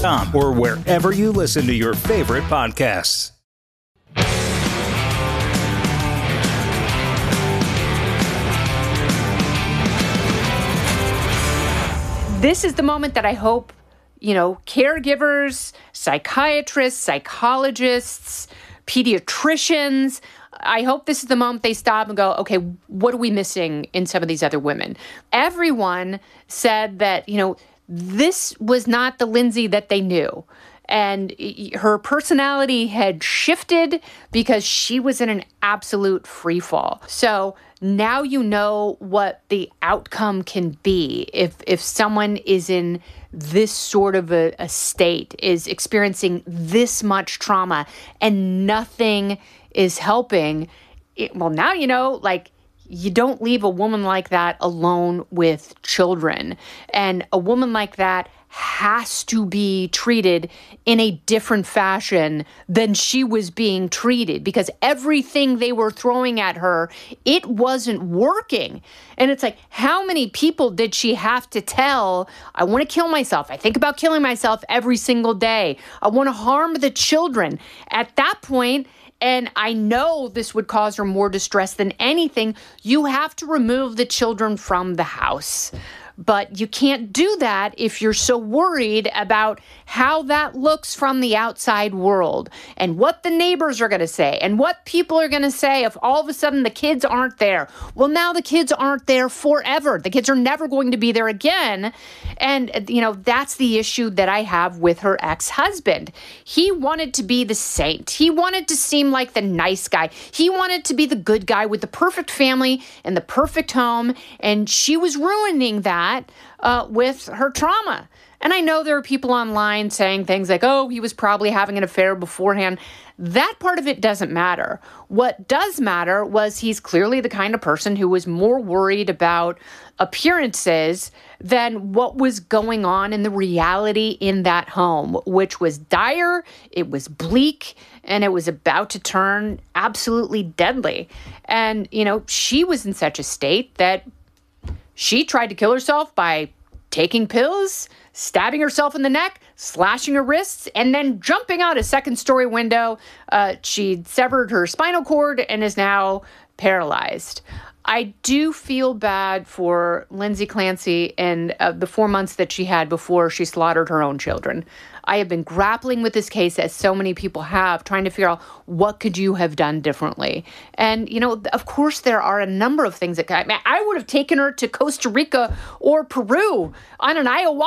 or wherever you listen to your favorite podcasts. This is the moment that I hope, caregivers, psychiatrists, psychologists, pediatricians, I hope this is the moment they stop and go, okay, what are we missing in some of these other women? Everyone said that, this was not the Lindsay that they knew. And her personality had shifted because she was in an absolute free fall. So now you know what the outcome can be if someone is in this sort of a state, is experiencing this much trauma and nothing is helping. Now you know, you don't leave a woman like that alone with children. And a woman like that has to be treated in a different fashion than she was being treated, because everything they were throwing at her, it wasn't working. And it's like, how many people did she have to tell, I want to kill myself. I think about killing myself every single day. I want to harm the children. At that point, and I know this would cause her more distress than anything, you have to remove the children from the house. But you can't do that if you're so worried about how that looks from the outside world and what the neighbors are going to say and what people are going to say if all of a sudden the kids aren't there. Well, now the kids aren't there forever. The kids are never going to be there again. And, that's the issue that I have with her ex-husband. He wanted to be the saint. He wanted to seem like the nice guy. He wanted to be the good guy with the perfect family and the perfect home. And she was ruining that with her trauma. And I know there are people online saying things like, oh, he was probably having an affair beforehand. That part of it doesn't matter. What does matter was he's clearly the kind of person who was more worried about appearances than what was going on in the reality in that home, which was dire, it was bleak, and it was about to turn absolutely deadly. And, she was in such a state that she tried to kill herself by taking pills, stabbing herself in the neck, slashing her wrists, and then jumping out a second-story window. She severed her spinal cord and is now paralyzed. I do feel bad for Lindsay Clancy and the 4 months that she had before she slaughtered her own children. I have been grappling with this case, as so many people have, trying to figure out what could you have done differently. And, of course, there are a number of things that I would have taken her to Costa Rica or Peru on an ayahuasca